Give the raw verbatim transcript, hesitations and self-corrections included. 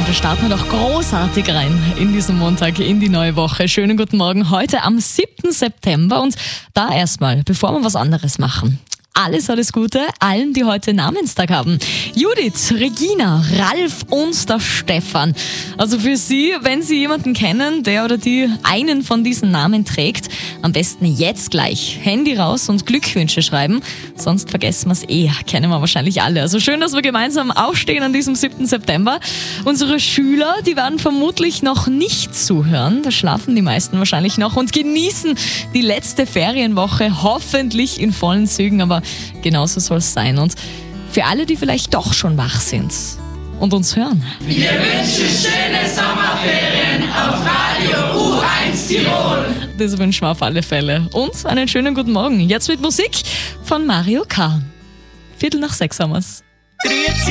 da starten wir doch großartig rein in diesen Montag, in die neue Woche. Schönen guten Morgen, heute am siebten September und da erstmal, bevor wir was anderes machen. Alles, alles Gute allen, die heute Namenstag haben. Judith, Regina, Ralf und der Stefan. Also für Sie, wenn Sie jemanden kennen, der oder die einen von diesen Namen trägt, am besten jetzt gleich Handy raus und Glückwünsche schreiben. Sonst vergessen wir es eh, kennen wir wahrscheinlich alle. Also schön, dass wir gemeinsam aufstehen an diesem siebten September. Unsere Schüler, die werden vermutlich noch nicht zuhören. Da schlafen die meisten wahrscheinlich noch und genießen die letzte Ferienwoche hoffentlich in vollen Zügen. Aber genauso soll es sein. Und für alle, die vielleicht doch schon wach sind und uns hören. Wir wünschen schöne Sommerferien auf Radio U eins Tirol. Das wünschen wir auf alle Fälle. Und einen schönen guten Morgen. Jetzt mit Musik von Mario K. Viertel nach sechs haben wir's.